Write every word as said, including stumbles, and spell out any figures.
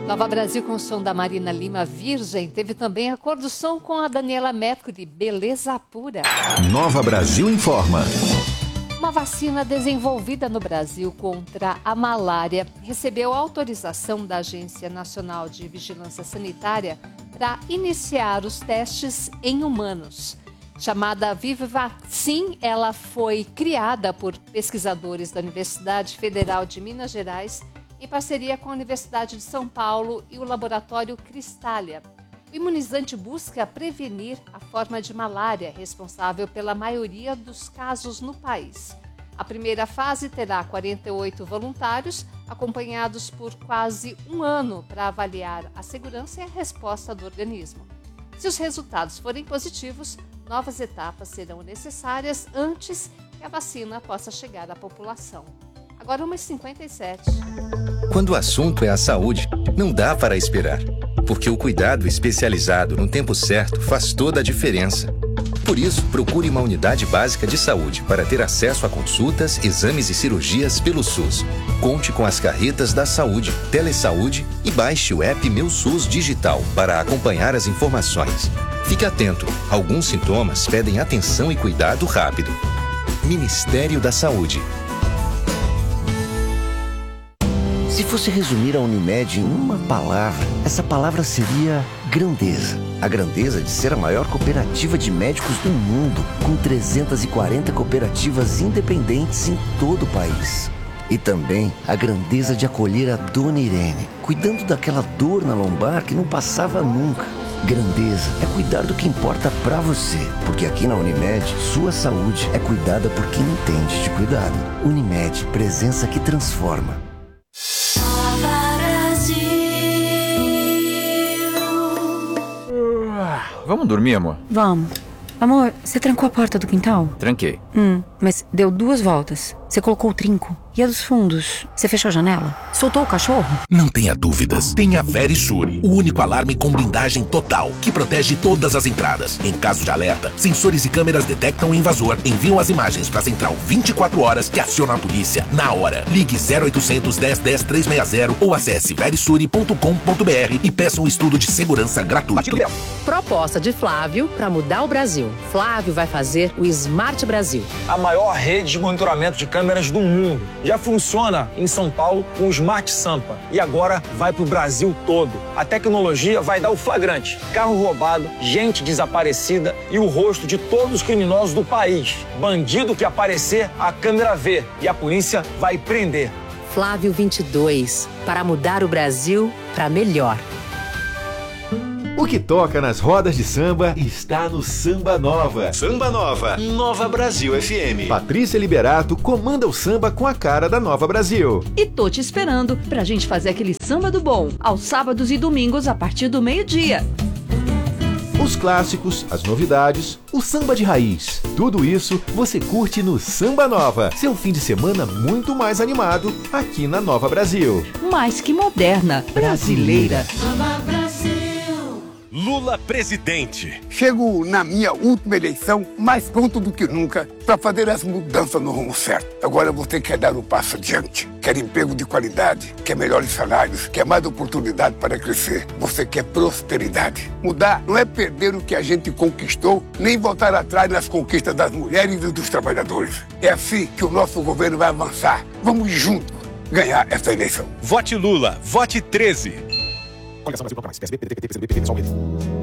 Nova Brasil com o som da Marina Lima, Virgem. Teve também a cor do som com a Daniela Mercury, Beleza Pura. Nova Brasil informa. Uma vacina desenvolvida no Brasil contra a malária recebeu autorização da Agência Nacional de Vigilância Sanitária para iniciar os testes em humanos. Chamada Vivvaccine, ela foi criada por pesquisadores da Universidade Federal de Minas Gerais em parceria com a Universidade de São Paulo e o laboratório Cristália. O imunizante busca prevenir a forma de malária responsável pela maioria dos casos no país. A primeira fase terá quarenta e oito voluntários, acompanhados por quase um ano para avaliar a segurança e a resposta do organismo. Se os resultados forem positivos, novas etapas serão necessárias antes que a vacina possa chegar à população. Agora uma e cinquenta e sete. Quando o assunto é a saúde, não dá para esperar, porque o cuidado especializado no tempo certo faz toda a diferença. Por isso, procure uma unidade básica de saúde para ter acesso a consultas, exames e cirurgias pelo SUS. Conte com as carretas da saúde, Telesaúde e baixe o app Meu SUS Digital para acompanhar as informações. Fique atento, alguns sintomas pedem atenção e cuidado rápido. Ministério da Saúde. Se fosse resumir a Unimed em uma palavra, essa palavra seria grandeza. A grandeza de ser a maior cooperativa de médicos do mundo, com trezentas e quarenta cooperativas independentes em todo o país. E também a grandeza de acolher a Dona Irene, cuidando daquela dor na lombar que não passava nunca. Grandeza é cuidar do que importa pra você, porque aqui na Unimed, sua saúde é cuidada por quem entende de cuidado. Unimed, presença que transforma. Vamos dormir, amor? Vamos. Amor, você trancou a porta do quintal? Tranquei. Hum, mas deu duas voltas. Você colocou o trinco. E a dos fundos? Você fechou a janela? Soltou o cachorro? Não tenha dúvidas. Tenha Verisure, o único alarme com blindagem total, que protege todas as entradas. Em caso de alerta, sensores e câmeras detectam o invasor, enviam as imagens para a central vinte e quatro horas que aciona a polícia na hora. Ligue zero oitocentos, dez, dez, trezentos e sessenta ou acesse verisure ponto com ponto br e peça um estudo de segurança gratuito. Proposta de Flávio para mudar o Brasil. Flávio vai fazer o Smart Brasil. A maior rede de monitoramento de câmeras do mundo. Já funciona em São Paulo com o Smart Sampa e agora vai para o Brasil todo. A tecnologia vai dar o flagrante. Carro roubado, gente desaparecida e o rosto de todos os criminosos do país. Bandido que aparecer, a câmera vê e a polícia vai prender. Flávio vinte e dois, para mudar o Brasil para melhor. O que toca nas rodas de samba está no Samba Nova. Samba Nova, Nova Brasil F M. Patrícia Liberato comanda o samba com a cara da Nova Brasil. E tô te esperando pra gente fazer aquele samba do bom, aos sábados e domingos a partir do meio-dia. Os clássicos, as novidades, o samba de raiz. Tudo isso você curte no Samba Nova. Seu fim de semana muito mais animado aqui na Nova Brasil. Mais que moderna, brasileira. Nova Brasil. Lula presidente. Chego na minha última eleição mais pronto do que nunca para fazer as mudanças no rumo certo. Agora você quer dar um passo adiante, quer emprego de qualidade, quer melhores salários, quer mais oportunidade para crescer. Você quer prosperidade. Mudar não é perder o que a gente conquistou, nem voltar atrás nas conquistas das mulheres e dos trabalhadores. É assim que o nosso governo vai avançar. Vamos juntos ganhar essa eleição. Vote Lula, vote treze. Coligação Brasil Bloco Mais, P S B, P D T, P C B, P T B, P S O, P D.